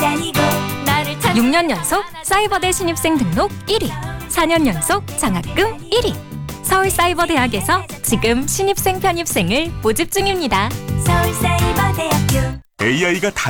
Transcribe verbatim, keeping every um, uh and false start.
다니고 나를 찾... 육 년 연속 사이버대 신입생 등록 일 위, 사 년 연속 장학금 일 위. 서울사이버대학에서 지금 신입생 편입생을 모집 중입니다. 서울사이버대학교 에이아이가